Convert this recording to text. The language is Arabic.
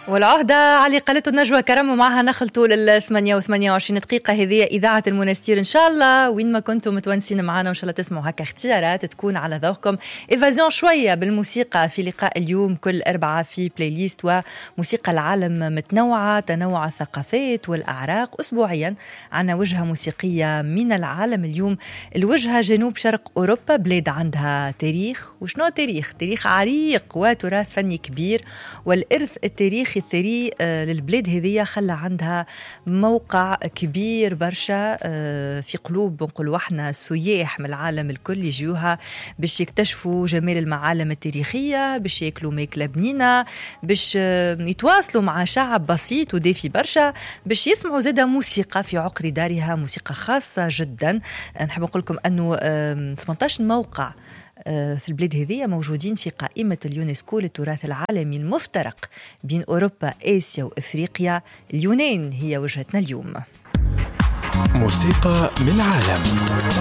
والعهدة على قالته النجوى كرم ومعها نخلطوا لل 28 دقيقة. هذه إذاعة المنستير إن شاء الله وين ما كنتم متونسين معنا وإن شاء الله تسمعوا هكا اختيارات تكون على ذوقكم. إيفازيون شوية بالموسيقى في لقاء اليوم كل أربعة في بلاي ليست وموسيقى العالم متنوعة، تنوع الثقافات والأعراق. أسبوعيا عنا وجهة موسيقية من العالم. اليوم الوجهة جنوب شرق أوروبا، بلاد عندها تاريخ. وشنو تاريخ عريق وتراث فني كبير، والإرث التاريخي الثري للبلاد هذه خلى عندها موقع كبير برشا في قلوب نقولوا احنا سياح من العالم الكل يجيوها باش يكتشفوا جمال المعالم التاريخية، باش ياكلوا ماكلة بنينة، باش يتواصلوا مع شعب بسيط ودافي برشا، باش يسمعوا زادة موسيقى في عقر دارها، موسيقى خاصة جدا. نحب نقول لكم أنه 18 موقع في البلاد هذه موجودين في قائمة اليونسكو للتراث العالمي المفترق بين أوروبا، آسيا وإفريقيا. اليونان هي وجهتنا اليوم. موسيقى من العالم.